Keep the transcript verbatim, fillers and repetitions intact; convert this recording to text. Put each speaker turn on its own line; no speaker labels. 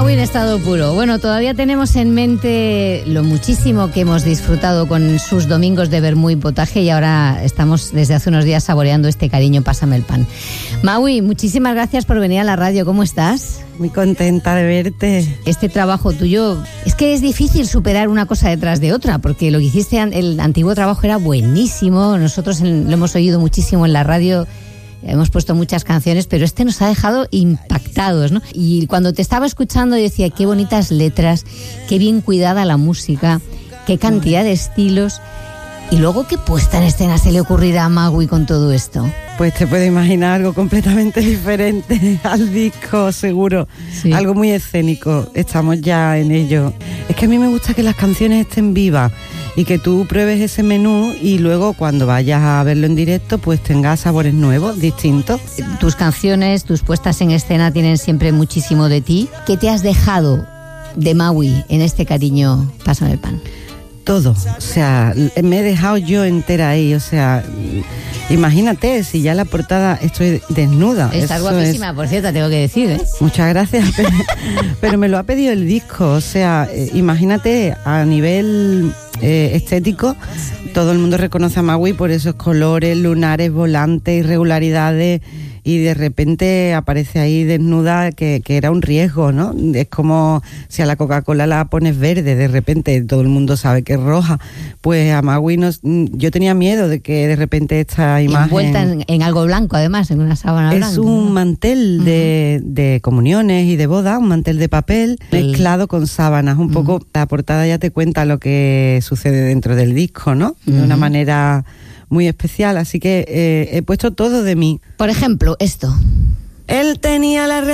Maui en estado puro. Bueno, todavía tenemos en mente lo muchísimo que hemos disfrutado con sus domingos de vermú y potaje, y ahora estamos desde hace unos días saboreando este cariño, pásame el pan. Maui, muchísimas gracias por venir a la radio. ¿Cómo estás?
Muy contenta de verte.
Este trabajo tuyo, es que es difícil superar una cosa detrás de otra, porque lo que hiciste, el antiguo trabajo era buenísimo. Nosotros lo hemos oído muchísimo en la radio. Hemos puesto muchas canciones, pero este nos ha dejado impactados, ¿no? Y cuando te estaba escuchando decía, qué bonitas letras, qué bien cuidada la música, qué cantidad de estilos. Y luego, ¿qué puesta en escena se le ocurrirá a Maui con todo esto?
Pues te puedes imaginar algo completamente diferente al disco, seguro. Sí. Algo muy escénico, estamos ya en ello. Es que a mí me gusta que las canciones estén vivas y que tú pruebes ese menú y luego cuando vayas a verlo en directo pues tengas sabores nuevos, distintos.
Tus canciones, tus puestas en escena tienen siempre muchísimo de ti. ¿Qué te has dejado de Maui en este cariño, pásame el pan?
Todo, o sea, me he dejado yo entera ahí, o sea, imagínate, si ya la portada estoy desnuda.
Estás guapísima, es... por cierto, tengo que decir, ¿eh?
Muchas gracias, pero, pero me lo ha pedido el disco, o sea, eh, imagínate, a nivel eh, estético, todo el mundo reconoce a Maui por esos colores, lunares, volantes, irregularidades, y de repente aparece ahí desnuda, que, que era un riesgo, ¿no? Es como si a la Coca-Cola la pones verde, de repente todo el mundo sabe que es roja. Pues a Maui no, yo tenía miedo de que de repente esta imagen...
Envuelta en, en algo blanco, además, en una sábana blanca.
Es un mantel de, uh-huh. de comuniones y de boda, un mantel de papel sí. mezclado con sábanas. Un uh-huh. poco, la portada ya te cuenta lo que sucede dentro del disco, ¿no? De uh-huh. una manera muy especial, así que eh, he puesto todo de mí.
Por ejemplo, esto.
Él tenía la